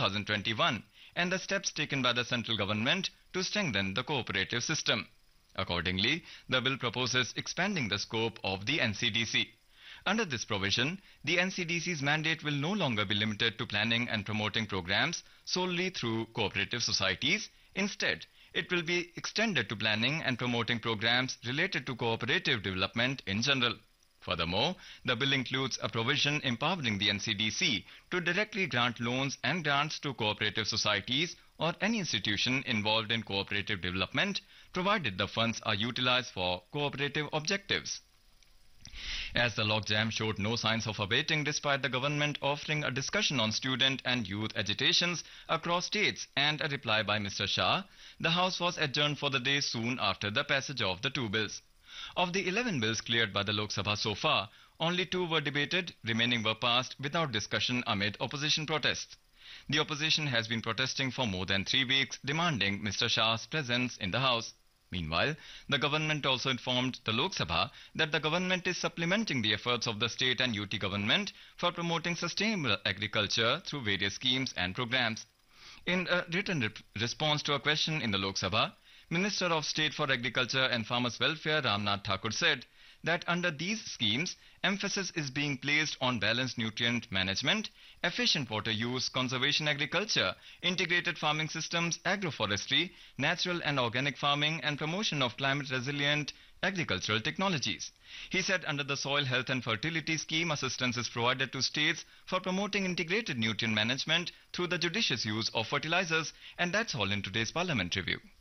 2021 and the steps taken by the central government to strengthen the cooperative system. Accordingly, the bill proposes expanding the scope of the NCDC. Under this provision, the NCDC's mandate will no longer be limited to planning and promoting programs solely through cooperative societies. Instead, it will be extended to planning and promoting programs related to cooperative development in general. Furthermore, the bill includes a provision empowering the NCDC to directly grant loans and grants to cooperative societies or any institution involved in cooperative development, provided the funds are utilized for cooperative objectives. As the logjam showed no signs of abating despite the government offering a discussion on student and youth agitations across states and a reply by Mr. Shah, the House was adjourned for the day soon after the passage of the two bills. Of the 11 bills cleared by the Lok Sabha so far, only 2 were debated, remaining were passed without discussion amid opposition protests. The opposition has been protesting for more than 3 weeks, demanding Mr. Shah's presence in the House. Meanwhile, the government also informed the Lok Sabha that the government is supplementing the efforts of the state and UT government for promoting sustainable agriculture through various schemes and programs. In a written response to a question in the Lok Sabha, Minister of State for Agriculture and Farmers Welfare Ramnath Thakur said that under these schemes, emphasis is being placed on balanced nutrient management, efficient water use, conservation agriculture, integrated farming systems, agroforestry, natural and organic farming, and promotion of climate resilient agricultural technologies. He said under the Soil Health and Fertility Scheme, assistance is provided to states for promoting integrated nutrient management through the judicious use of fertilizers. And that's all in today's Parliament Review.